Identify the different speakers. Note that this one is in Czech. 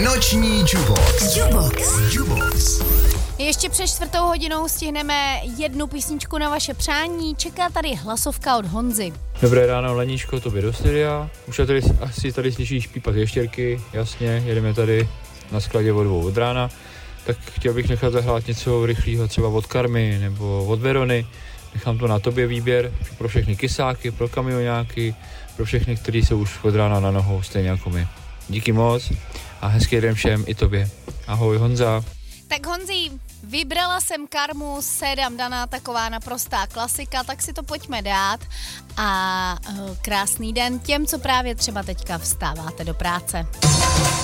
Speaker 1: Noční Jubox.
Speaker 2: Ještě před 4:00 stihneme jednu písničku na vaše přání. Čeká tady hlasovka od Honzy.
Speaker 3: Dobré ráno, Leníčko, tobě do studia. Už asi tady slyšíš pípat ještěrky, jasně, jedeme tady na skladě o 2 od rána. Tak chtěl bych nechat zahrát něco rychlého, třeba od Karmy nebo od Verony. Nechám to na tobě výběr pro všechny kysáky, pro kamionáky, pro všechny, kteří jsou už od rána na nohou, stejně jako my. Díky moc a hezký den všem i tobě. Ahoj, Honza.
Speaker 2: Tak Honzi, vybrala jsem Karmu, Sédam Dana, taková naprostá klasika, tak si to pojďme dát a krásný den těm, co právě třeba teďka vstáváte do práce.